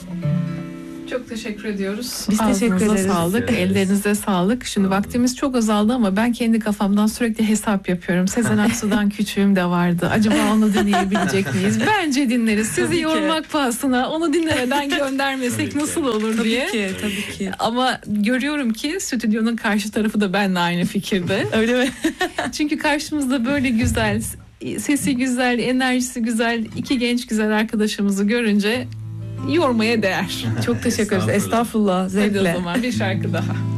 Çok teşekkür ediyoruz. Biz teşekkür Ağzınıza ederiz. sağlık, ellerinize sağlık. Şimdi vaktimiz çok azaldı ama ben kendi kafamdan sürekli hesap yapıyorum. Sezen Aksu'dan küçüğüm de vardı. Acaba onu dinleyebilecek miyiz? Bence dinleriz. Sizi Tabii ki. yormak pahasına onu dinlemeden göndermesek nasıl olur diye. Tabii ki. Ama görüyorum ki stüdyonun karşı tarafı da benimle aynı fikirde. Öyle mi? Çünkü karşımızda böyle güzel, sesi güzel, enerjisi güzel, iki genç güzel arkadaşımızı görünce yormaya değer. Çok teşekkür ederiz. Estağfurullah. Hadi o Zevkle. zaman bir şarkı daha.